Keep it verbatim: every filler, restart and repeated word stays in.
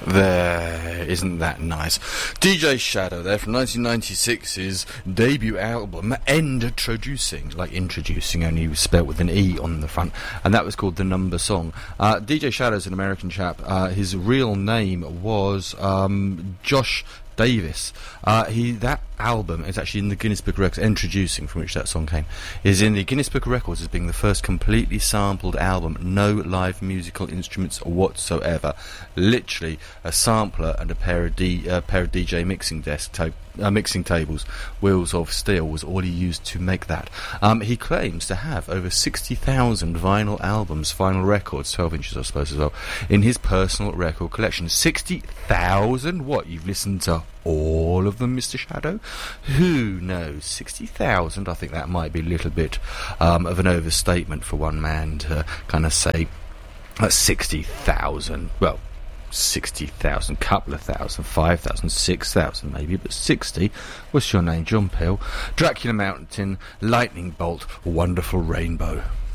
There, isn't that nice? D J Shadow there from nineteen ninety-six's debut album, Introducing, like introducing, only spelt with an E on the front, and that was called The Number Song. Uh, D J Shadow's an American chap. Uh, his real name was um, Josh Davis. Uh, he that album is actually in the Guinness Book of Records. Introducing, from which that song came, is in the Guinness Book of Records as being the first completely sampled album, no live musical instruments whatsoever. Literally a sampler and a pair of D, uh, pair of D J mixing desk ta- uh, mixing tables, wheels of steel, was all he used to make that. Um, he claims to have over sixty thousand vinyl albums, vinyl records, twelve inches I suppose as well, in his personal record collection. sixty thousand? What, you've listened to all of them, Mister Shadow? Who knows? sixty thousand, I think that might be a little bit um, of an overstatement for one man to kind of say uh, sixty thousand. Well, sixty thousand, couple of thousand, five thousand, six thousand maybe, but sixty. What's your name? John Peel. Dracula Mountain, Lightning Bolt, Wonderful Rainbow.